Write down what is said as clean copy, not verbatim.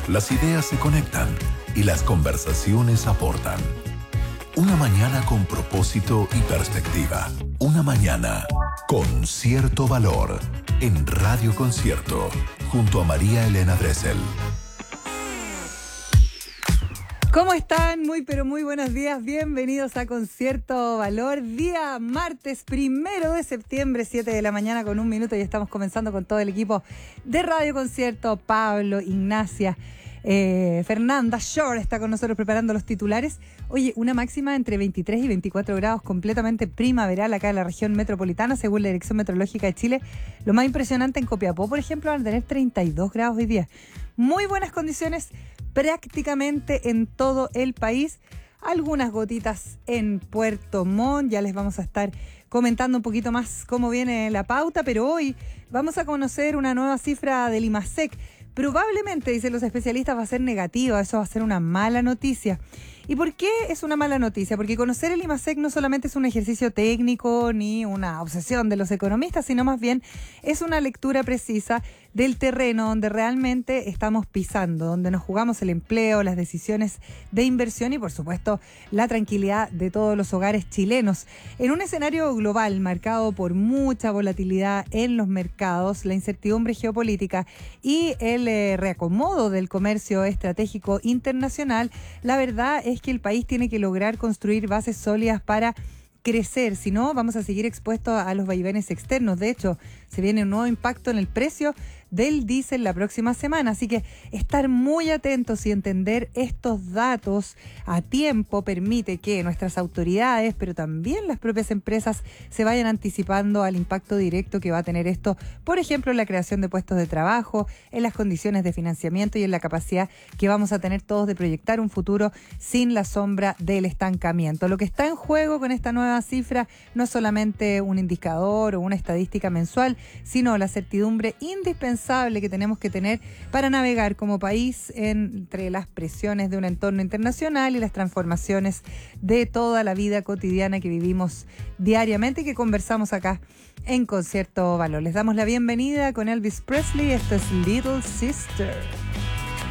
Las ideas se conectan y las conversaciones aportan. Una mañana con propósito y perspectiva. Una mañana con cierto valor en Radio Concierto junto a María Elena Dressel. ¿Cómo están? Muy buenos días. Bienvenidos a Concierto Valor. Día martes 1 de septiembre, 7 de la mañana con 1 minuto. Y estamos comenzando con todo el equipo de Radio Concierto. Pablo, Ignacia, Fernanda Shore está con nosotros preparando los titulares. Oye, una máxima entre 23 y 24 grados completamente primaveral acá en la región metropolitana, según la Dirección Meteorológica de Chile. Lo más impresionante en Copiapó, por ejemplo, van a tener 32 grados hoy día. Muy buenas condiciones prácticamente en todo el país. Algunas gotitas en Puerto Montt. Ya les vamos a estar comentando un poquito más cómo viene la pauta, pero hoy vamos a conocer una nueva cifra del IMASEC. Probablemente, dicen los especialistas, va a ser negativa. Eso va a ser una mala noticia. ¿Y por qué es una mala noticia? Porque conocer el IMASEC no solamente es un ejercicio técnico ni una obsesión de los economistas, sino más bien es una lectura precisa del terreno donde realmente estamos pisando, donde nos jugamos el empleo, las decisiones de inversión y, por supuesto, la tranquilidad de todos los hogares chilenos. En un escenario global marcado por mucha volatilidad en los mercados, la incertidumbre geopolítica y el reacomodo del comercio estratégico internacional, la verdad es que el país tiene que lograr construir bases sólidas para crecer, si no vamos a seguir expuestos a los vaivenes externos. De hecho, se viene un nuevo impacto en el precio del diésel la próxima semana, así que estar muy atentos y entender estos datos a tiempo permite que nuestras autoridades, pero también las propias empresas, se vayan anticipando al impacto directo que va a tener esto, por ejemplo, en la creación de puestos de trabajo, en las condiciones de financiamiento y en la capacidad que vamos a tener todos de proyectar un futuro sin la sombra del estancamiento. Lo que está en juego con esta nueva cifra no es solamente un indicador o una estadística mensual, sino la certidumbre indispensable que tenemos que tener para navegar como país entre las presiones de un entorno internacional y las transformaciones de toda la vida cotidiana que vivimos diariamente y que conversamos acá en Concierto Valor. Les damos la bienvenida con Elvis Presley. Esto es Little Sister.